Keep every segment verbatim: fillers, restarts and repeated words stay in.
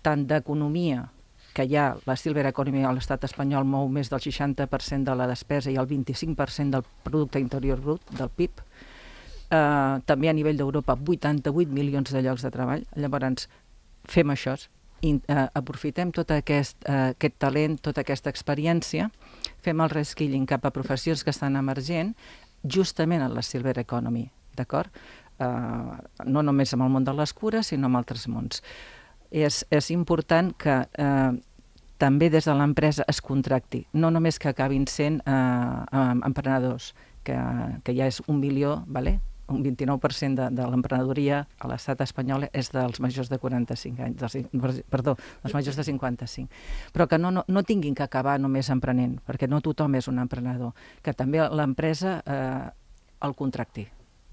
tant d'economia, que hi ha la Silver Economy a l'estat espanyol mou més del seixanta per cent de la despesa i el vint-i-cinc per cent del producte interior brut, del P I B. Uh, també a nivell d'Europa, vuitanta-vuit milions de llocs de treball. Llavors, fem això, i, uh, aprofitem tot aquest, uh, aquest talent, tota aquesta experiència, fem el reskilling cap a professions que estan emergent, justament en la Silver Economy, d'acord? Uh, no només amb el món de les cures, sinó amb altres mons. És, és important que uh, també des de l'empresa es contracti, no només que acabin sent uh, emprenedors, que, que ja és un milió, vale? Un vint-i-nou per cent de, de l'emprenedoria a l'estat espanyol és dels majors de quaranta-cinc anys, dels, perdó, dels majors de cinquanta-cinc. Però que no, no, no tinguin que acabar només emprenent, perquè no tothom és un emprenedor, que també l'empresa eh, el contracti,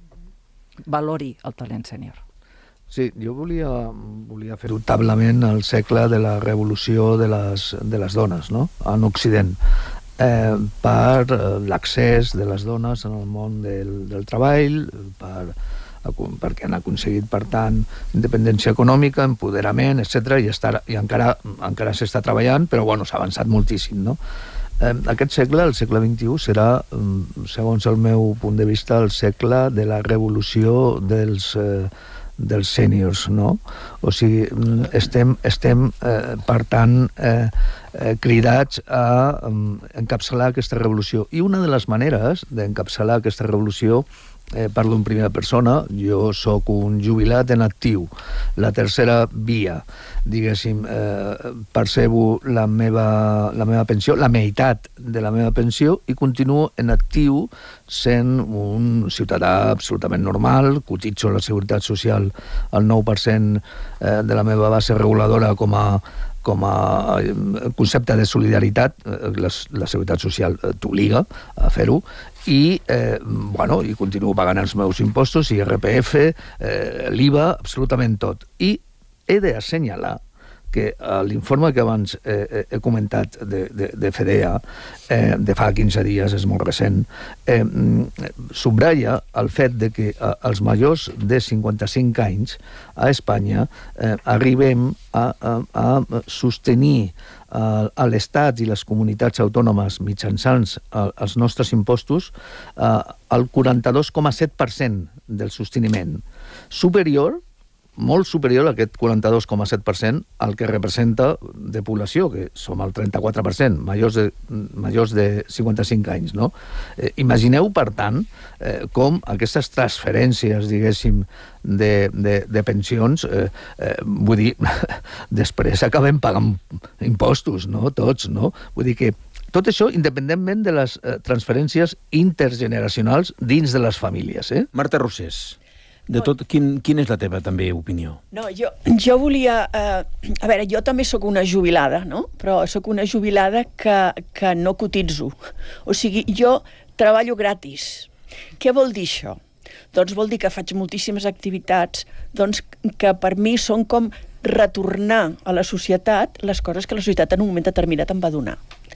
valori el talent sènior. Sí, jo volia, volia fer notablement el segle de la revolució de les, de les dones, no?, en Occident. Eh, per l'accés de les dones en el món del, del treball, per, perquè han aconseguit, per tant, independència econòmica, empoderament, etcètera, i, estar, i encara, encara s'està treballant, però bueno, s'ha avançat moltíssim, no? Eh, aquest segle, el segle vint-i-u, serà, segons el meu punt de vista, el segle de la revolució dels... Eh, dels sèniors, no? O sigui, estem, estem eh, per tant, eh, eh, cridats a um, encapçalar aquesta revolució. I una de les maneres d'encapçalar aquesta revolució, eh, parlo en primera persona, jo sóc un jubilat en actiu, la tercera via, diguéssim, eh, percebo la meva, la meva pensió, la meitat de la meva pensió, i continuo en actiu sent un ciutadà absolutament normal, cotitzo la Seguretat Social al nou per cent de la meva base reguladora com a, com a concepte de solidaritat, la, la Seguretat Social t'obliga a fer-ho, i, eh, bueno, i continuo pagant els meus impostos, I R P F, eh, l'I V A, absolutament tot. I he d'assenyalar que l'informe que abans eh, he comentat de, de, de Fedea, eh, de fa quinze dies, és molt recent, eh, subratlla el fet de que eh, els majors de cinquanta-cinc anys a Espanya eh, arribem a, a, a sostenir a, a l'Estat i les comunitats autònomes mitjançant els nostres impostos eh, el quaranta-dos coma set per cent del sosteniment, superior, molt superior a aquest quaranta-dos coma set per cent al que representa de població, que som el trenta-quatre per cent, majors de, majors de cinquanta-cinc anys, no? Eh, imagineu, per tant, eh, com aquestes transferències, diguéssim, de, de, de pensions, eh, eh, vull dir, després acabem pagant impostos, no?, tots, no? Vull dir que tot això independentment de les eh, transferències intergeneracionals dins de les famílies, eh? Marta Rosés, de tot, quin, quina és la teva també opinió? No, jo, jo volia... Eh, a veure, jo també sóc una jubilada, no? Però sóc una jubilada que, que no cotitzo. O sigui, jo treballo gratis. Què vol dir això? Doncs vol dir que faig moltíssimes activitats doncs, que per mi són com retornar a la societat les coses que la societat en un moment determinat em va donar.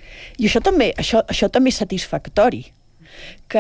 I això també, això, això també és satisfactori. Que,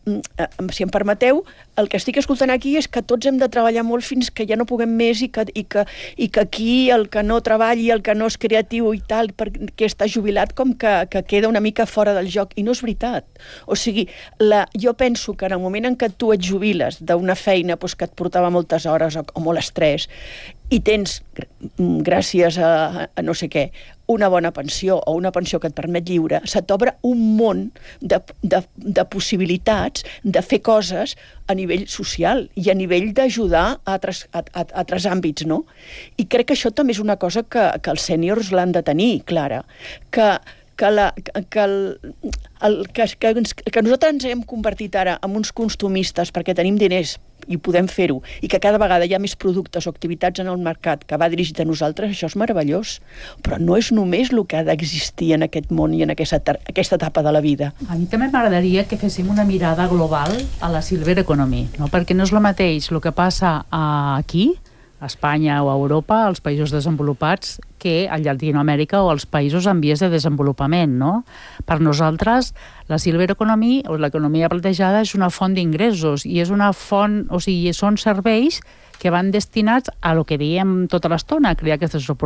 si em permeteu, el que estic escoltant aquí és que tots hem de treballar molt fins que ja no puguem més i que, i que, i que aquí el que no treballi, el que no és creatiu i tal, perquè està jubilat, com que, que queda una mica fora del joc. I no és veritat. O sigui, la, jo penso que en el moment en què tu et jubiles d'una feina doncs, que et portava moltes hores o, o molt estrès, i tens, gràcies a, a no sé què, una bona pensió o una pensió que et permet lliure, se t'obre un món de, de, de possibilitats de fer coses a nivell social i a nivell d'ajudar a altres, a, a, a altres àmbits, no? I crec que això també és una cosa que, que els sèniors l'han de tenir, clara, que que, la, que, el, el, que, que, que nosaltres ens hem convertit ara en uns consumistes perquè tenim diners i podem fer-ho, i que cada vegada hi ha més productes o activitats en el mercat que va dirigit a nosaltres, això és meravellós. Però no és només el que ha d'existir en aquest món i en aquesta, aquesta etapa de la vida. A mi també m'agradaria que féssim una mirada global a la Silver Economy, no? Perquè no és el mateix el que passa aquí, a Espanya o a Europa, als països desenvolupats, que a Llatinoamèrica o als països en vies de desenvolupament, no? Per nosaltres, la Silver Economy, o l'economia platejada, és una font d'ingressos i és una font, o sigui, són serveis que van destinats a lo que diem tota l'estona, a crear aquestes oportunitats